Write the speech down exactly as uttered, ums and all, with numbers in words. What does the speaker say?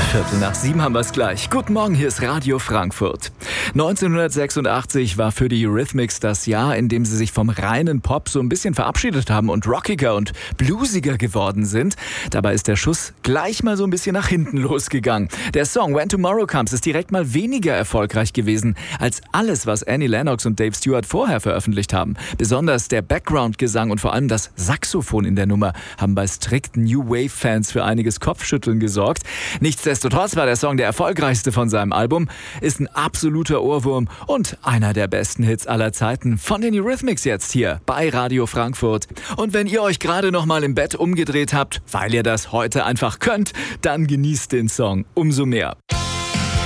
Viertel nach sieben haben wir es gleich. Guten Morgen, hier ist Radio Frankfurt. neunzehnhundertsechsundachtzig war für die Eurythmics das Jahr, in dem sie sich vom reinen Pop so ein bisschen verabschiedet haben und rockiger und bluesiger geworden sind. Dabei ist der Schuss gleich mal so ein bisschen nach hinten losgegangen. Der Song When Tomorrow Comes ist direkt mal weniger erfolgreich gewesen als alles, was Annie Lennox und Dave Stewart vorher veröffentlicht haben. Besonders der Background-Gesang und vor allem das Saxophon in der Nummer haben bei strikten New Wave-Fans für einiges Kopfschütteln gesorgt. Nichtsdestotrotz war der Song der erfolgreichste von seinem Album, ist ein absoluter Ohrwurm und einer der besten Hits aller Zeiten von den Eurythmics jetzt hier bei Radio Frankfurt. Und wenn ihr euch gerade noch mal im Bett umgedreht habt, weil ihr das heute einfach könnt, dann genießt den Song umso mehr.